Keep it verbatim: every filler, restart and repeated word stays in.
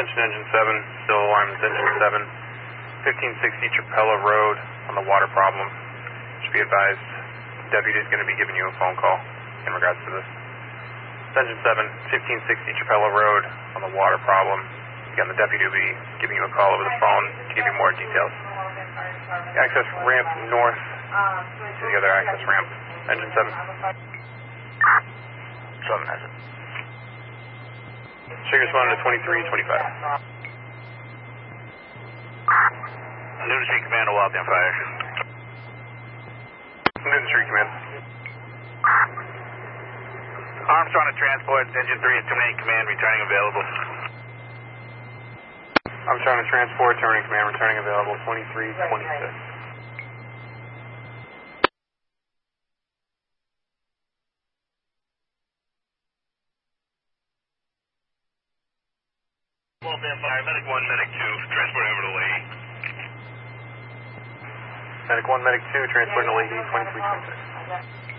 Attention Engine seven, still alarms Engine seven, fifteen sixty Trapella Road on the water problem. Should be advised, deputy is going to be giving you a phone call in regards to this. Engine seven, fifteen sixty Trapella Road on the water problem. Again, the deputy will be giving you a call over the phone to give you more details. Access ramp north to the other access ramp. Engine seven. seven has it. Show your responding to twenty-three twenty-five. Newton Street Command to Wildman Fire. Newton Street Command. Armstrong to transport, Engine three is terminating command, returning available. Armstrong to transport, terminating command, returning available, twenty-three twenty-six. Wildman Fire, Medic one, Medic two, transporting over to Leahy. Medic one, Medic two, transporting to Leahy, twenty-three twenty-six.